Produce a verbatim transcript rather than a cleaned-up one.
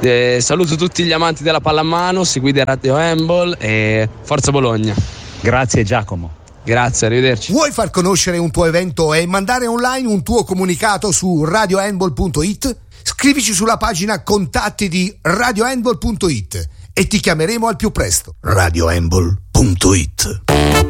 Eh, saluto tutti gli amanti della pallamano, seguite Radio Handball e Forza Bologna. Grazie Giacomo. Grazie, arrivederci. Vuoi far conoscere un tuo evento e mandare online un tuo comunicato su radio handball punto it? Scrivici sulla pagina contatti di radio handball punto it e ti chiameremo al più presto. radio handball punto it